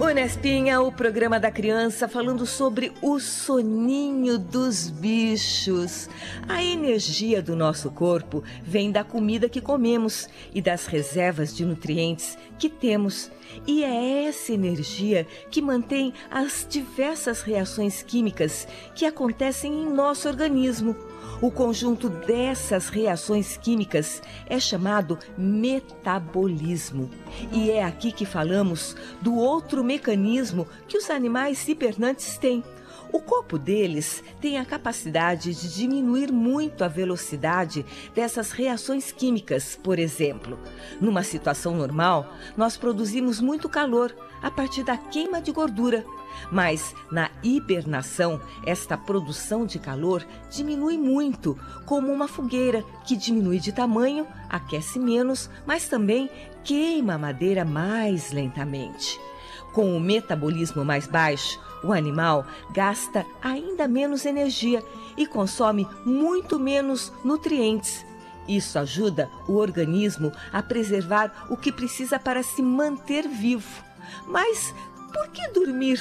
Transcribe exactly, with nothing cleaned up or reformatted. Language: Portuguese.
O Nespinha, o programa da criança, falando sobre o soninho dos bichos. A energia do nosso corpo vem da comida que comemos e das reservas de nutrientes que temos. E é essa energia que mantém as diversas reações químicas que acontecem em nosso organismo. O conjunto dessas reações químicas é chamado metabolismo. E é aqui que falamos do outro mecanismo que os animais hibernantes têm. O corpo deles tem a capacidade de diminuir muito a velocidade dessas reações químicas, por exemplo. Numa situação normal, nós produzimos muito calor a partir da queima de gordura. Mas na hibernação, esta produção de calor diminui muito, como uma fogueira que diminui de tamanho, aquece menos, mas também queima a madeira mais lentamente. Com o metabolismo mais baixo, o animal gasta ainda menos energia e consome muito menos nutrientes. Isso ajuda o organismo a preservar o que precisa para se manter vivo. Mas por que dormir